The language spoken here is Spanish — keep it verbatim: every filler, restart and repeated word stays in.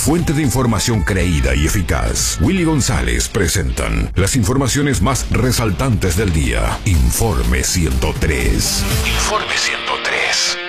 fuente de información creída y eficaz. Willy González presentan las informaciones más resaltantes del día. Informe ciento tres. Informe ciento tres.